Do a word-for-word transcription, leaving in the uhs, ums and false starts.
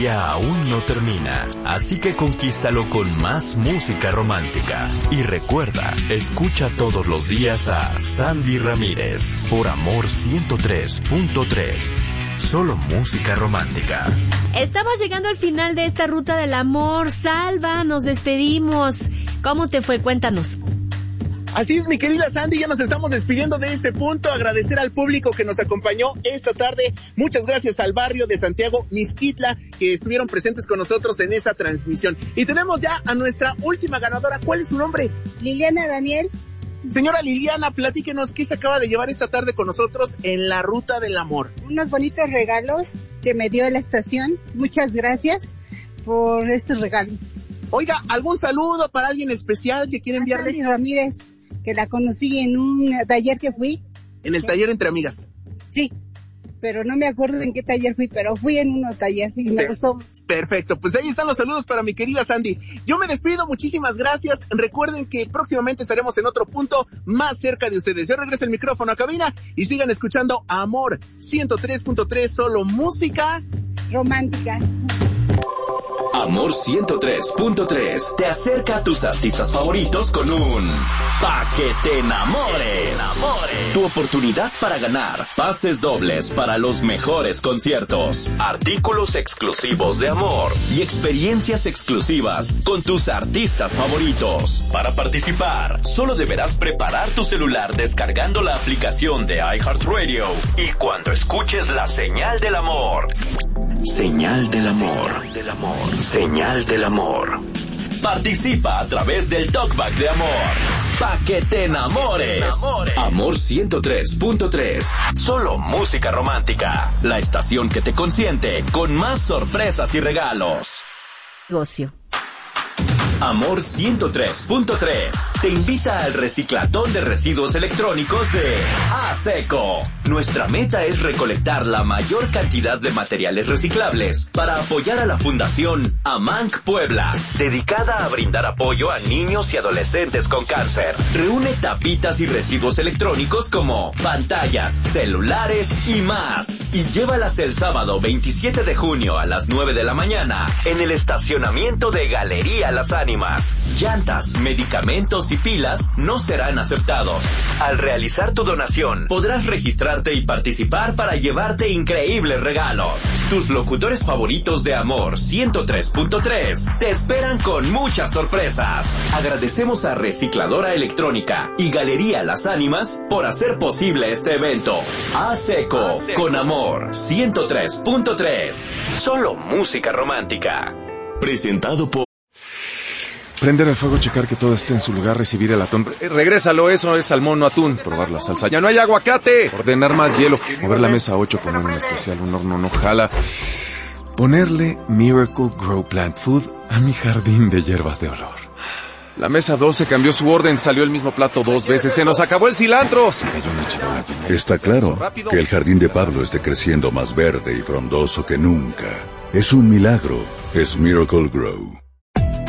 Ya aún no termina, así que conquístalo con más música romántica. Y recuerda, escucha todos los días a Sandy Ramírez por Amor ciento tres punto tres. Solo música romántica. Estamos llegando al final de esta ruta del amor. Salva, nos despedimos. ¿Cómo te fue? Cuéntanos. Así es, mi querida Sandy, ya nos estamos despidiendo de este punto. Agradecer al público que nos acompañó esta tarde. Muchas gracias al barrio de Santiago Mixquitla que estuvieron presentes con nosotros en esa transmisión. Y tenemos ya a nuestra última ganadora. ¿Cuál es su nombre? Liliana Daniel. Señora Liliana, platíquenos qué se acaba de llevar esta tarde con nosotros en la Ruta del Amor. Unos bonitos regalos que me dio la estación. Muchas gracias por estos regalos. Oiga, ¿algún saludo para alguien especial que quiere enviarle? Sandy Ramírez, que la conocí en un taller que fui. En el taller Entre Amigas. Sí, pero no me acuerdo en qué taller fui, pero fui en un taller y me gustó. Perfecto, pues ahí están los saludos para mi querida Sandy. Yo me despido, muchísimas gracias. Recuerden que próximamente estaremos en otro punto más cerca de ustedes. Yo regreso el micrófono a cabina y sigan escuchando Amor ciento tres punto tres, solo música romántica. Amor ciento tres punto tres te acerca a tus artistas favoritos con un Pa' que te enamores. Tu oportunidad para ganar pases dobles para los mejores conciertos, artículos exclusivos de Amor y experiencias exclusivas con tus artistas favoritos. Para participar, solo deberás preparar tu celular descargando la aplicación de iHeartRadio y cuando escuches la señal del amor. Señal del amor. Del amor. Señal del amor. Participa a través del Talkback de Amor. Pa' que te enamores. Amor ciento tres punto tres. Solo música romántica. La estación que te consiente con más sorpresas y regalos. Negocio. Amor ciento tres punto tres te invita al reciclatón de residuos electrónicos de ASECO. Nuestra meta es recolectar la mayor cantidad de materiales reciclables para apoyar a la Fundación AMANC Puebla, dedicada a brindar apoyo a niños y adolescentes con cáncer. Reúne tapitas y residuos electrónicos como pantallas, celulares y más, y llévalas el sábado veintisiete de junio a las nueve de la mañana en el estacionamiento de Galería Las Ánimas. Llantas, medicamentos y pilas no serán aceptados. Al realizar tu donación, podrás registrarte y participar para llevarte increíbles regalos. Tus locutores favoritos de Amor ciento tres punto tres te esperan con muchas sorpresas. Agradecemos a Recicladora Electrónica y Galería Las Ánimas por hacer posible este evento. ASECO, con Amor ciento tres punto tres. Solo música romántica. Presentado por... Prender el fuego, checar que todo esté en su lugar, recibir el atún. Eh, regrésalo, eso es salmón, no atún. Probar la salsa. ¡Ya no hay aguacate! Ordenar más hielo. Mover la mesa ocho, poner un especial, un horno no jala. Ponerle Miracle Grow Plant Food a mi jardín de hierbas de olor. La mesa doce cambió su orden, salió el mismo plato dos veces. ¡Se nos acabó el cilantro! Se cayó una charola. Está claro que el jardín de Pablo esté creciendo más verde y frondoso que nunca. Es un milagro. Es Miracle Grow.